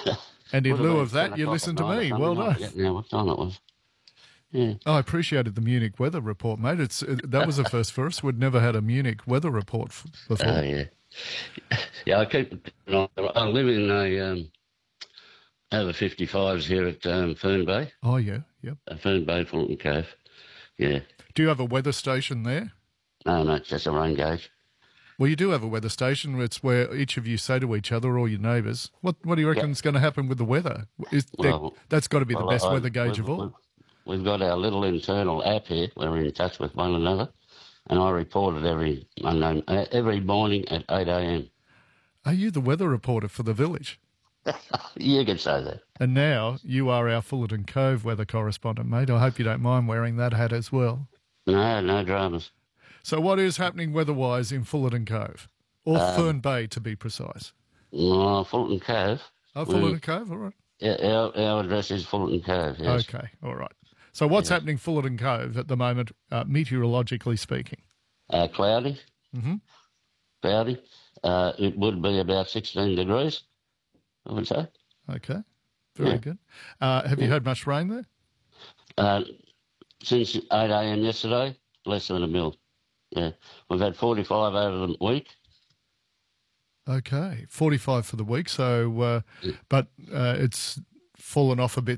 And in Would have lieu been of 10 that, you o'clock listen at to night or me. something. Well I done. forget now what time it was. Yeah. I appreciated the Munich weather report, mate. That was a first for us. We'd never had a Munich weather report before. Oh, yeah. Yeah, I live in a over 55s here at Fern Bay. Oh, yeah, yep. Fern Bay, Fulton Cove. Yeah. Do you have a weather station there? No, it's just a rain gauge. Well, you do have a weather station. It's where each of you say to each other or your neighbours, what do you reckon is going to happen with the weather? That's got to be the best weather gauge of all. We've got our little internal app here. We're in touch with one another. And I report it every morning at 8 a.m. Are you the weather reporter for the village? You could say that. And now you are our Fullerton Cove weather correspondent, mate. I hope you don't mind wearing that hat as well. No dramas. So what is happening weather-wise in Fullerton Cove? Or Fern Bay, to be precise? Fulton Cove. Oh, Fullerton Cove, all right. Yeah, our address is Fulton Cove, yes. Okay, all right. So what's happening Fullerton Cove at the moment, meteorologically speaking? Cloudy. Mm-hmm. Cloudy. It would be about 16 degrees, I would say. Okay, very good. Have you had much rain there? Since 8 a.m. yesterday, less than a mil. Yeah, we've had 45 over the week. Okay, 45 for the week. So, but it's fallen off a bit